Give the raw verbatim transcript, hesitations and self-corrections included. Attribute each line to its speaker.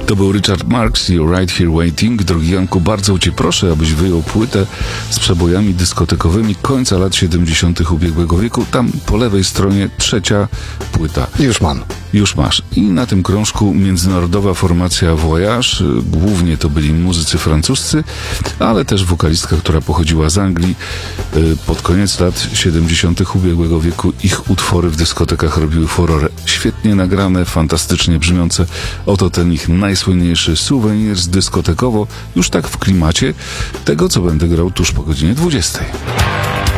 Speaker 1: To był Richard Marx i Right Here Waiting. Drogi Janku, bardzo Cię proszę, abyś wyjął płytę z przebojami dyskotekowymi końca lat siedemdziesiątych ubiegłego wieku. Tam po lewej stronie trzecia płyta.
Speaker 2: Już mam.
Speaker 1: Już masz. I na tym krążku międzynarodowa formacja Voyage. Głównie to byli muzycy francuscy, ale też wokalistka, która pochodziła z Anglii. Pod koniec lat siedemdziesiątych ubiegłego wieku ich utwory w dyskotekach robiły furorę. Świetnie nagrane, fantastycznie brzmiące. Oto ten ich najsłynniejszy Souvenir dyskotekowo, już tak w klimacie tego, co będę grał tuż po godzinie dwudziestej.